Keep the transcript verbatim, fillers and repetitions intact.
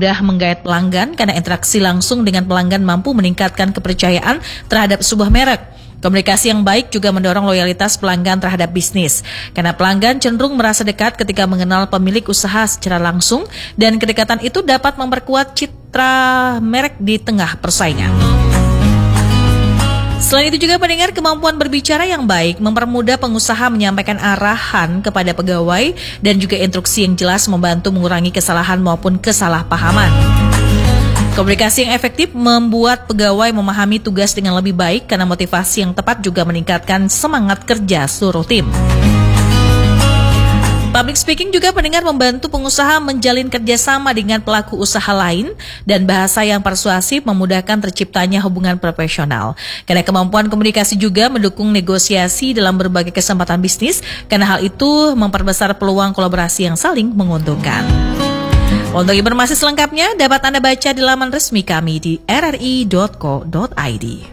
mudah menggait pelanggan karena interaksi langsung dengan pelanggan mampu meningkatkan kepercayaan terhadap sebuah merek. Komunikasi yang baik juga mendorong loyalitas pelanggan terhadap bisnis, karena pelanggan cenderung merasa dekat ketika mengenal pemilik usaha secara langsung, dan kedekatan itu dapat memperkuat citra merek di tengah persaingan. Selain itu juga pendengar, kemampuan berbicara yang baik mempermudah pengusaha menyampaikan arahan kepada pegawai dan juga instruksi yang jelas membantu mengurangi kesalahan maupun kesalahpahaman. Komunikasi yang efektif membuat pegawai memahami tugas dengan lebih baik karena motivasi yang tepat juga meningkatkan semangat kerja seluruh tim. Public speaking juga pendengar membantu pengusaha menjalin kerjasama dengan pelaku usaha lain, dan bahasa yang persuasif memudahkan terciptanya hubungan profesional. Karena kemampuan komunikasi juga mendukung negosiasi dalam berbagai kesempatan bisnis, karena hal itu memperbesar peluang kolaborasi yang saling menguntungkan. Untuk informasi selengkapnya dapat Anda baca di laman resmi kami di r r i dot co dot i d.